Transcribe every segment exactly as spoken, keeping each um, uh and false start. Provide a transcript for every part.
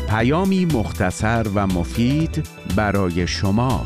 پیامی مختصر و مفید برای شما.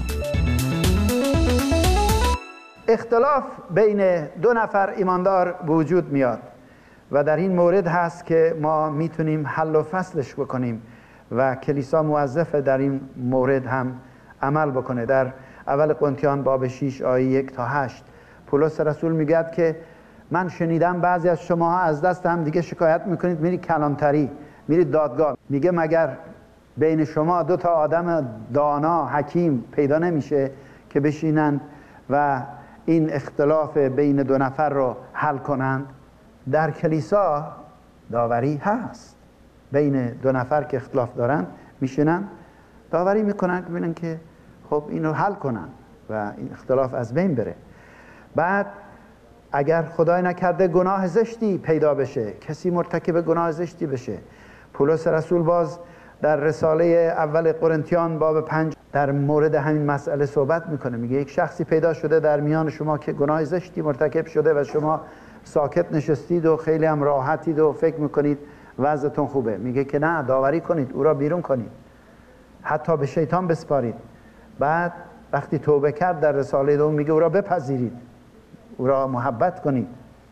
اختلاف بین دو نفر ایماندار وجود میاد و در این مورد هست که ما میتونیم حل و فصلش بکنیم و کلیسا موظفه در این مورد هم عمل بکنه. در اول قرنتیان باب شش آیه یک تا هشت پولس رسول میگه که من شنیدم بعضی از شما از دست هم دیگه شکایت میکنید، میرید کلانتری، میرید دادگاه. میگه مگر بین شما دو تا آدم دانا حکیم پیدا نمیشه که بشینند و این اختلاف بین دو نفر رو حل کنند؟ در کلیسا داوری هست، بین دو نفر که اختلاف دارند میشینن داوری میکنن که ببینن که خب اینو حل کنن و این اختلاف از بین بره. بعد اگر خدای نکرده گناه زشتی پیدا بشه، کسی مرتکب گناه زشتی بشه، پولس رسول باز در رساله اول قرنتیان باب پنج در مورد همین مسئله صحبت میکنه. میگه یک شخصی پیدا شده در میان شما که گناه زشتی مرتکب شده و شما ساکت نشستید و خیلی هم راحتید و فکر میکنید وضعتون خوبه. میگه که نه، داوری کنید، او را بیرون کنید، حتی به شیطان بسپارید. بعد وقتی توبه کرد در رساله دوم میگه او را بپذیرید، او را محبت کنید.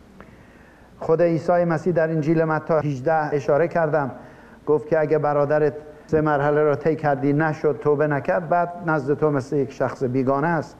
خود عیسی مسیح در انجیل متی هجده اشاره کردم، گفت که اگه برادرت سه مرحله را طی کردی نشد، توبه نکرد، بعد نزد تو مثل یک شخص بیگانه است.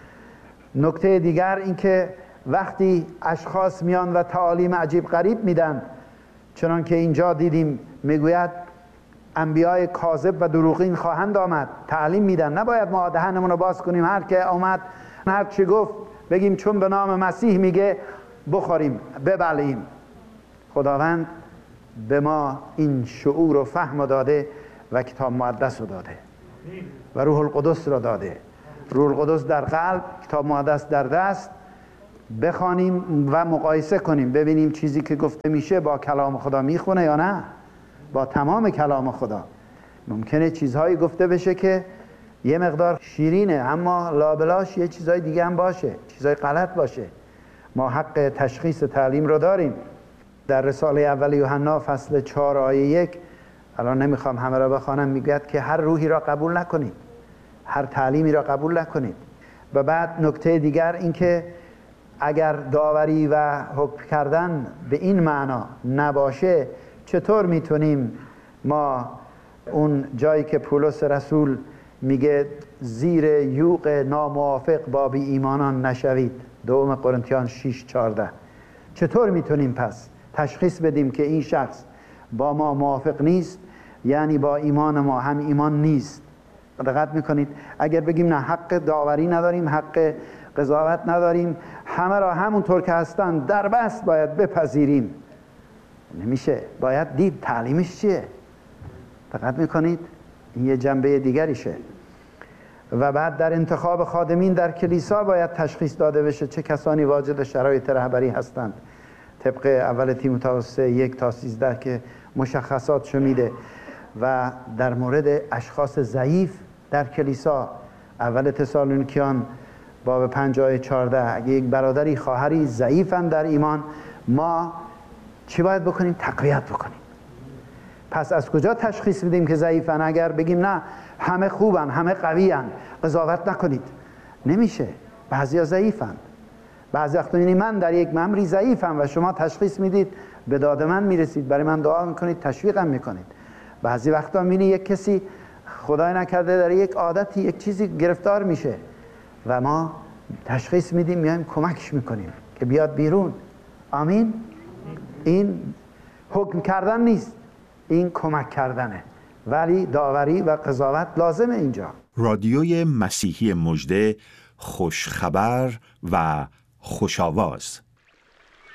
نکته دیگر این که وقتی اشخاص میان و تعالیم عجیب غریب میدن، چنان که اینجا دیدیم میگوید انبیای کاذب و دروغین خواهند آمد، تعلیم میدن، نباید ما دهنمون رو باز کنیم، هر که اومد هر چی گفت بگیم چون به نام مسیح میگه بخوریم ببلعیم. خداوند به ما این شعور و فهم داده و کتاب مقدس رو داده و روح القدس رو داده. روح القدس در قلب، کتاب مقدس در دست. بخوانیم و مقایسه کنیم، ببینیم چیزی که گفته میشه با کلام خدا میخونه یا نه، با تمام کلام خدا. ممکنه چیزهایی گفته بشه که یه مقدار شیرینه اما لابلاش یه چیزهای دیگه هم باشه، چیزهای غلط باشه. ما حق تشخیص تعلیم رو داریم. در رساله اول یوحنا فصل چهار آیه یک، الان نمیخوام همه را بخوانم، میگه که هر روحی را قبول نکنید، هر تعلیمی را قبول نکنید. و بعد نکته دیگر این که اگر داوری و حکم کردن به این معنا نباشه، چطور میتونیم ما اون جایی که پولس رسول میگه زیر یوغ ناموافق با بی ایمانان نشوید، دوم قرنتیان شش چهارده، چطور میتونیم پس تشخیص بدیم که این شخص با ما موافق نیست، یعنی با ایمان ما هم ایمان نیست؟ دقت میکنید؟ اگر بگیم نه حق داوری نداریم، حق قضاوت نداریم، همه را همونطور که هستن در بست باید بپذیریم، نمیشه. باید دید تعلیمش چیه. دقت میکنید؟ این یه جنبه دیگریشه. و بعد در انتخاب خادمین در کلیسا باید تشخیص داده بشه چه کسانی واجد شرایط رهبری هستند، طبق اول تیموتائوس یک تا سیزده که مشخصاتشو میده. و در مورد اشخاص ضعیف در کلیسا، اول تسالونیکیان باب پنج آیه چهارده، اگه یک برادری خواهری ضعیفن در ایمان، ما چی باید بکنیم؟ تقویت بکنیم. پس از کجا تشخیص بدیم که ضعیفن؟ اگر بگیم نه همه خوبن، همه قویان، قضاوت نکنید، نمیشه. بعضیا ضعیفن. بعضی وقتا یعنی من در یک ممری ضعیفم و شما تشخیص میدید، به داد من میرسید، برای من دعا میکنید، تشویقم میکنید. بعضی وقتا میبینی یک کسی خدای نکرده در یک عادتی یک چیزی گرفتار میشه و ما تشخیص میدیم، میایم کمکش میکنیم که بیاد بیرون. آمین. این حکم کردن نیست، این کمک کردنه، ولی داوری و قضاوت لازمه اینجا. رادیوی مسیحی مژده، خوش خبر و خوش آواز.